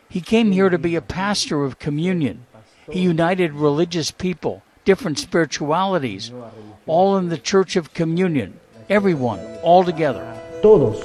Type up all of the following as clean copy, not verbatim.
He came here to be a pastor of communion. He united religious people, different spiritualities, all in the Church of Communion. Everyone, all together. Todos.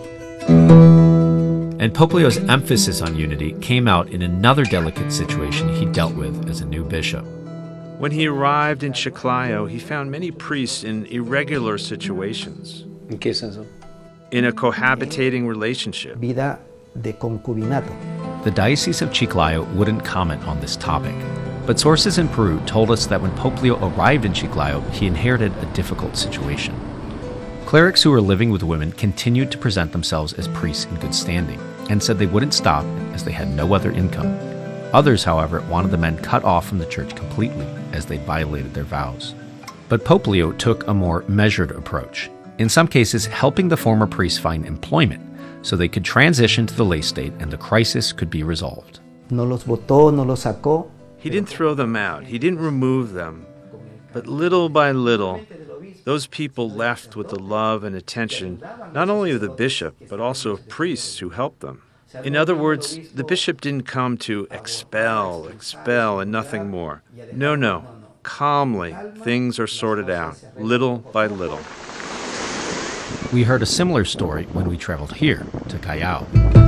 And Pope Leo's emphasis on unity came out in another delicate situation he dealt with as a new bishop. When he arrived in Chiclayo, he found many priests in irregular situations. ¿En qué senso? In a cohabitating relationship. Vida de concubinato. The Diocese of Chiclayo wouldn't comment on this topic, but sources in Peru told us that when Pope Leo arrived in Chiclayo, he inherited a difficult situation. Clerics who were living with women continued to present themselves as priests in good standing, and said they wouldn't stop as they had no other income. Others, however, wanted the men cut off from the church completely, as they violated their vows. But Pope Leo took a more measured approach, in some cases helping the former priests find employment so they could transition to the lay state and the crisis could be resolved. No los botó, no los sacó. He didn't throw them out. He didn't remove them. But little by little, those people left with the love and attention not only of the bishop, but also of priests who helped them. In other words, the bishop didn't come to expel, and nothing more. No. Calmly, things are sorted out, little by little. We heard a similar story when we traveled here to Callao,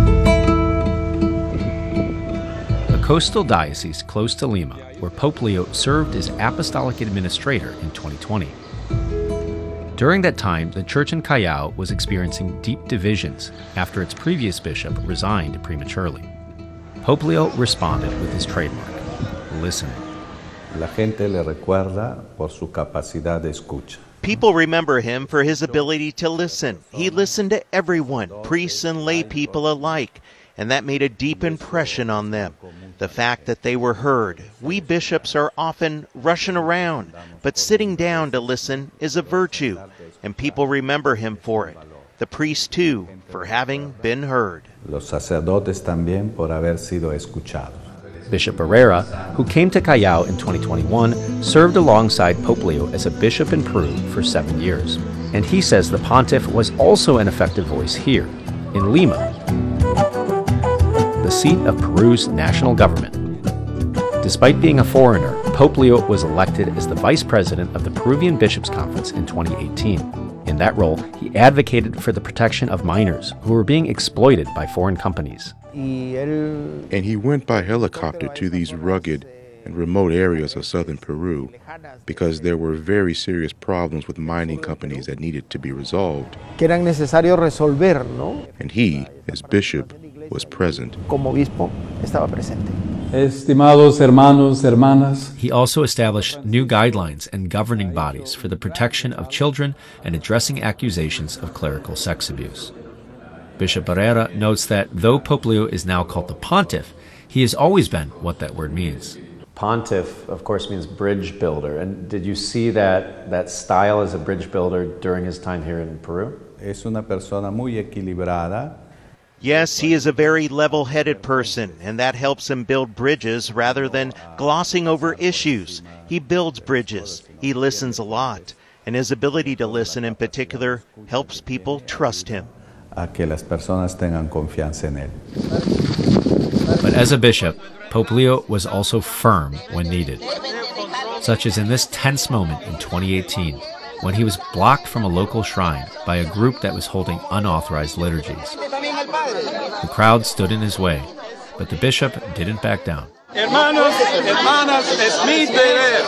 a coastal diocese close to Lima, where Pope Leo served as apostolic administrator in 2020. During that time, the church in Callao was experiencing deep divisions after its previous bishop resigned prematurely. Pope Leo responded with his trademark, listening. La gente le recuerda por su capacidad de escucha. People remember him for his ability to listen. He listened to everyone, priests and lay people alike, and that made a deep impression on them. The fact that they were heard. We bishops are often rushing around, but sitting down to listen is a virtue, and people remember him for it. The priests, too, for having been heard. Los sacerdotes también por haber sido escuchados. Bishop Barrera, who came to Callao in 2021, served alongside Pope Leo as a bishop in Peru for 7 years. And he says the pontiff was also an effective voice here, in Lima, the seat of Peru's national government. Despite being a foreigner, Pope Leo was elected as the vice president of the Peruvian Bishops' Conference in 2018. In that role, he advocated for the protection of minors who were being exploited by foreign companies. And he went by helicopter to these rugged and remote areas of southern Peru because there were very serious problems with mining companies that needed to be resolved. Que eran necesario resolver, ¿no? And he, as bishop, was present. Como obispo, estaba presente. Estimados hermanos, hermanas. He also established new guidelines and governing bodies for the protection of children and addressing accusations of clerical sex abuse. Bishop Barrera notes that though Pope Leo is now called the pontiff, he has always been what that word means. Pontiff, of course, means bridge builder. And did you see that style as a bridge builder during his time here in Peru? Es una persona muy equilibrada. Yes, he is a very level-headed person, and that helps him build bridges rather than glossing over issues. He builds bridges. He listens a lot, and his ability to listen in particular helps people trust him. A que las personas tengan confianza en él. But as a bishop, Pope Leo was also firm when needed, such as in this tense moment in 2018, when he was blocked from a local shrine by a group that was holding unauthorized liturgies. The crowd stood in his way, but the bishop didn't back down. Hermanos, hermanas, es mi deber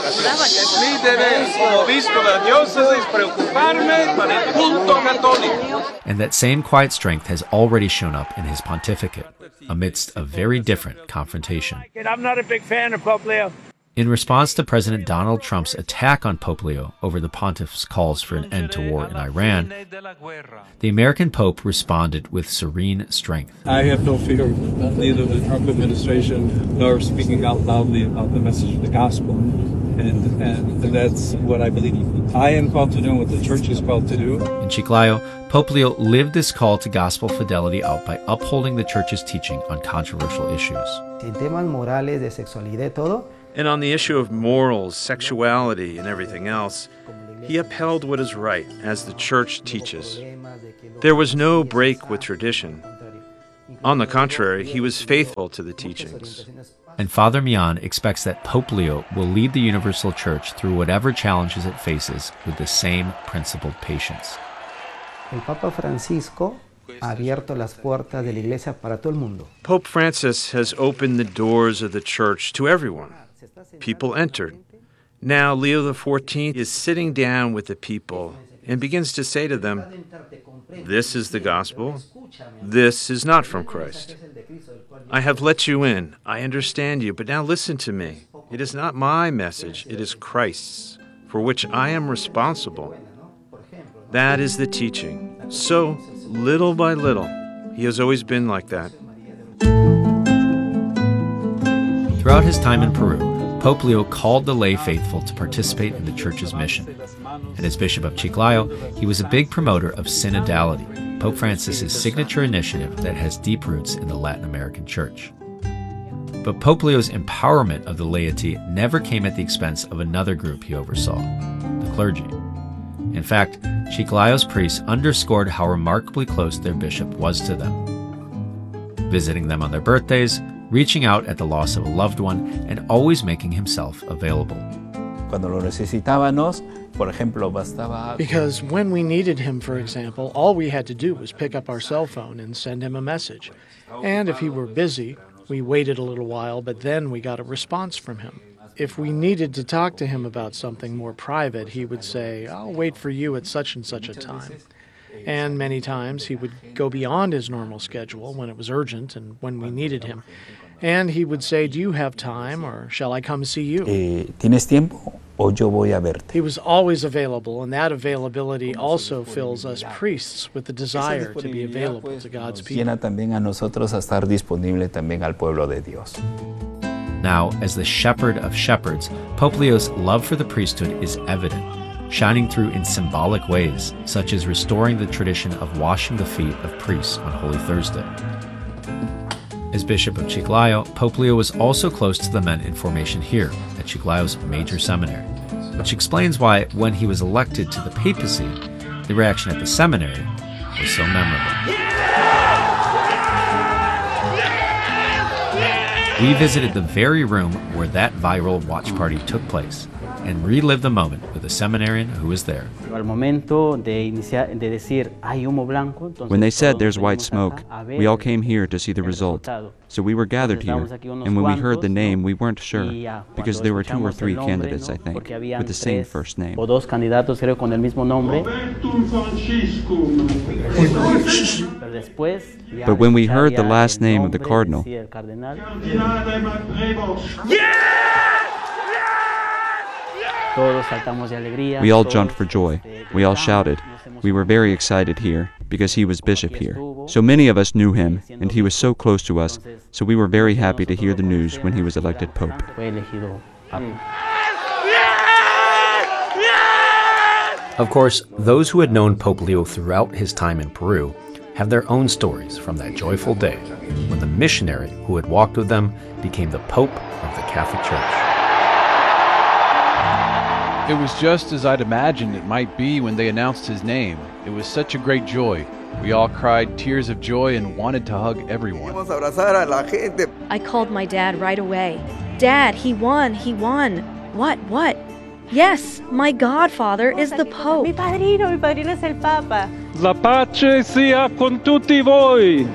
como obispo de la diócesis preocuparme para el culto católico. And that same quiet strength has already shown up in his pontificate, amidst a very different confrontation. I'm not a big fan of Pope Leo. In response to President Donald Trump's attack on Pope Leo over the pontiff's calls for an end to war in Iran, the American Pope responded with serene strength. I have no fear of neither the Trump administration nor speaking out loudly about the message of the gospel. And that's what I believe I am called to do and what the church is called to do. In Chiclayo, Pope Leo lived this call to gospel fidelity out by upholding the church's teaching on controversial issues. En temas morales, de sexualidad, todo. And on the issue of morals, sexuality, and everything else, he upheld what is right, as the church teaches. There was no break with tradition. On the contrary, he was faithful to the teachings. And Father Mian expects that Pope Leo will lead the Universal Church through whatever challenges it faces with the same principled patience. El Papa Francisco ha abierto las puertas de la iglesia para todo el mundo. Pope Francis has opened the doors of the church to everyone. People entered. Now Leo XIV is sitting down with the people and begins to say to them, "This is the gospel. This is not from Christ. I have let you in. I understand you, but now listen to me. It is not my message, it is Christ's, for which I am responsible." That is the teaching. So, little by little, he has always been like that. Throughout his time in Peru, Pope Leo called the lay faithful to participate in the church's mission. And as Bishop of Chiclayo, he was a big promoter of synodality, Pope Francis's signature initiative that has deep roots in the Latin American church. But Pope Leo's empowerment of the laity never came at the expense of another group he oversaw, the clergy. In fact, Chiclayo's priests underscored how remarkably close their bishop was to them, visiting them on their birthdays, reaching out at the loss of a loved one, and always making himself available. Because when we needed him, for example, all we had to do was pick up our cell phone and send him a message. And if he were busy, we waited a little while, but then we got a response from him. If we needed to talk to him about something more private, he would say, "I'll wait for you at such and such a time." And many times he would go beyond his normal schedule when it was urgent and when we needed him. And he would say, "Do you have time, or shall I come see you?" ¿Tienes tiempo o yo voy a verte? He was always available, and that availability also fills us priests with the desire to be available to God's people. Llena también a nosotros a estar disponible también al pueblo de Dios. Now, as the shepherd of shepherds, Pope Leo's love for the priesthood is evident, shining through in symbolic ways, such as restoring the tradition of washing the feet of priests on Holy Thursday. As Bishop of Chiclayo, Pope Leo was also close to the men in formation here at Chiclayo's major seminary, which explains why, when he was elected to the papacy, the reaction at the seminary was so memorable. We visited the very room where that viral watch party took place and relived the moment with a seminarian who was there. When they said there's white smoke, we all came here to see the result. So we were gathered here, and when we heard the name, we weren't sure, because there were 2 or 3 candidates, I think, with the same first name. But when we heard the last name of the cardinal, we all jumped for joy. We all shouted. We were very excited here, because he was bishop here. So many of us knew him, and he was so close to us, so we were very happy to hear the news when he was elected pope. Of course, those who had known Pope Leo throughout his time in Peru have their own stories from that joyful day when the missionary who had walked with them became the Pope of the Catholic Church. It was just as I'd imagined it might be when they announced his name. It was such a great joy. We all cried tears of joy and wanted to hug everyone. I called my dad right away. "Dad, he won, he won." What? Yes, my godfather is the Pope. Mi padrino es el Papa. La pace sia con tutti voi.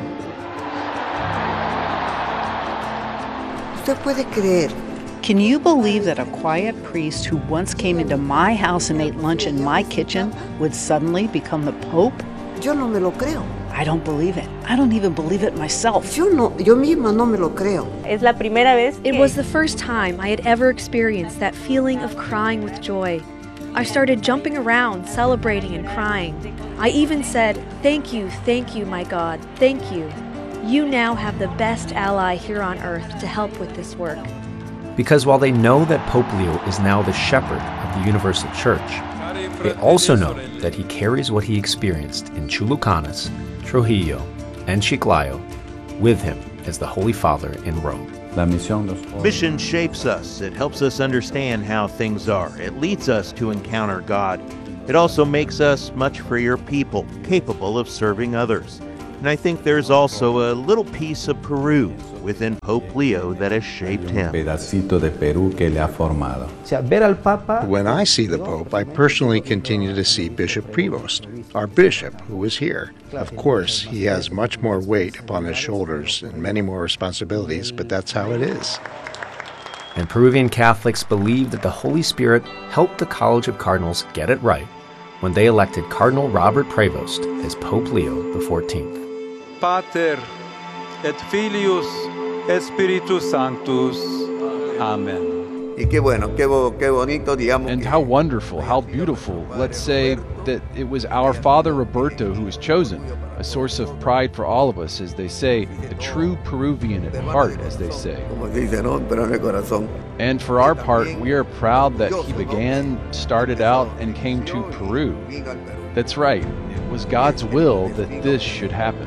¿Usted puede creer? Can you believe that a quiet priest who once came into my house and ate lunch in my kitchen would suddenly become the Pope? Yo no me lo creo. I don't believe it. I don't even believe it myself. Yo misma no me lo creo. Es la primera vez It was the first time I had ever experienced that feeling of crying with joy. I started jumping around, celebrating and crying. I even said, thank you, my God, thank you. You now have the best ally here on earth to help with this work." Because while they know that Pope Leo is now the shepherd of the Universal Church, they also know that he carries what he experienced in Chulucanas, Trujillo, and Chiclayo with him as the Holy Father in Rome. Mission shapes us. It helps us understand how things are. It leads us to encounter God. It also makes us much freer people, capable of serving others. And I think there's also a little piece of Peru within Pope Leo that has shaped him. Pedacito de Perú que le ha formado. When I see the Pope, I personally continue to see Bishop Prevost, our bishop, who is here. Of course, he has much more weight upon his shoulders and many more responsibilities, but that's how it is. And Peruvian Catholics believe that the Holy Spirit helped the College of Cardinals get it right when they elected Cardinal Robert Prevost as Pope Leo XIV. Pater et Filius et Spiritus Sanctus. Amen. And how wonderful, how beautiful. Let's say that it was our Father Roberto who was chosen, a source of pride for all of us, as they say, a true Peruvian at heart, as they say. And for our part, we are proud that he started out, and came to Peru. That's right, it was God's will that this should happen.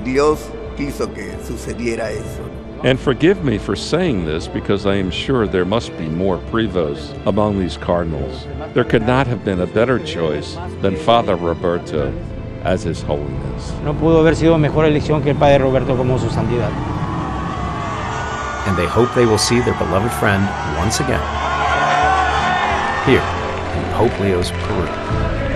And forgive me for saying this, because I am sure there must be more Prevosts among these cardinals. There could not have been a better choice than Father Roberto as His Holiness. No pudo haber sido mejor elección que el Padre Roberto como su santidad. And they hope they will see their beloved friend once again here in Pope Leo's Peru.